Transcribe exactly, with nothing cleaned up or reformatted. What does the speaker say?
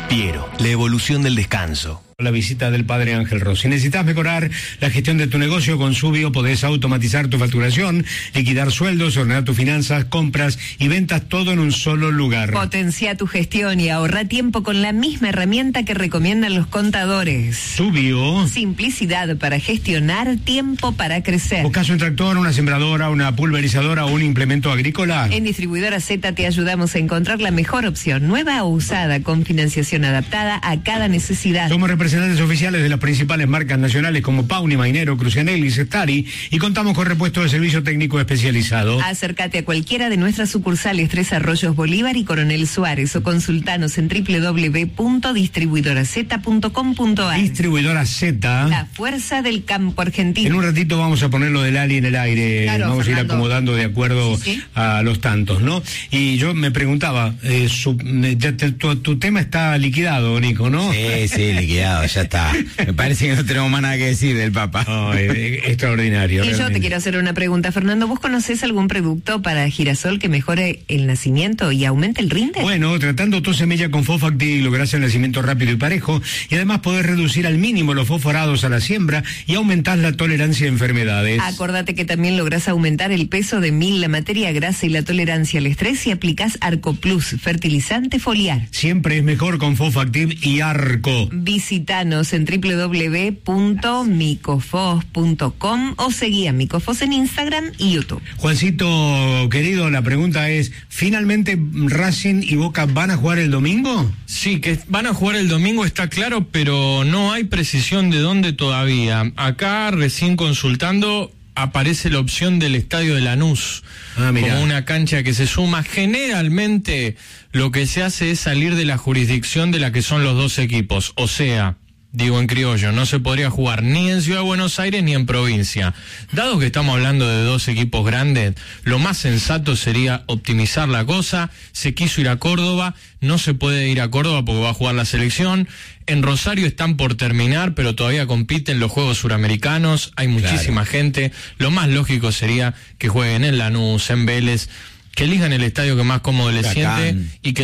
Piero, la evolución del descanso. La visita del padre Ángel Ross. Si necesitas mejorar la gestión de tu negocio con Subio, podés automatizar tu facturación, liquidar sueldos, ordenar tus finanzas, compras y ventas, todo en un solo lugar. Potencia tu gestión y ahorra tiempo con la misma herramienta que recomiendan los contadores. Subio. Simplicidad para gestionar, tiempo para crecer. ¿Buscas un tractor, una sembradora, una pulverizadora o un implemento agrícola? En Distribuidora Z te ayudamos a encontrar la mejor opción, nueva o usada, con financiación adaptada a cada necesidad. Somos representantes oficiales de las principales marcas nacionales como Pauni, Mainero, Crucianelli, Cestari, y contamos con repuesto de servicio técnico especializado. Acércate a cualquiera de nuestras sucursales Tres Arroyos, Bolívar y Coronel Suárez, o consultanos en doble u doble u doble u punto distribuidora z punto com punto a r. Distribuidora Z. La fuerza del campo argentino. En un ratito vamos a ponerlo del Ali en el aire. Claro, vamos Fernando. a ir acomodando de acuerdo Sí, sí. a los tantos, ¿no? Y yo me preguntaba, eh, su, ya te, tu, tu tema está liquidado, Nico, ¿no? Sí, sí, liquidado, ya está. Me parece que no tenemos más nada que decir del Papa. Oh, eh, extraordinario. Y yo realmente. te quiero hacer una pregunta, Fernando. ¿Vos conocés algún producto para girasol que mejore el nacimiento y aumente el rinde? Bueno, tratando tu semilla con Fosfactil lográs el nacimiento rápido y parejo, y además podés reducir al mínimo los fosforados a la siembra y aumentás la tolerancia a enfermedades. Acordate que también lográs aumentar el peso de mil, la materia grasa y la tolerancia al estrés si aplicás Arco Plus, fertilizante foliar. Siempre es mejor con Fosfactil y Arco. Visítanos en doble u doble u doble u punto micofos punto com o seguí a Micofos en Instagram y YouTube. Juancito, querido, la pregunta es, ¿finalmente Racing y Boca van a jugar el domingo? Sí, que van a jugar el domingo está claro, pero no hay precisión de dónde todavía. Acá, recién consultando, aparece la opción del estadio de Lanús, Ah, mirá. como una cancha que se suma. Generalmente lo que se hace es salir de la jurisdicción de la que son los dos equipos, o sea, digo en criollo, no se podría jugar ni en Ciudad de Buenos Aires ni en provincia. Dado que estamos hablando de dos equipos grandes, lo más sensato sería optimizar la cosa. Se quiso ir a Córdoba, no se puede ir a Córdoba porque va a jugar la selección. En Rosario están por terminar, pero todavía compiten los Juegos Suramericanos, hay muchísima Claro. gente. Lo más lógico sería que jueguen en Lanús, en Vélez, que elijan el estadio que más cómodo les Huracán. siente y que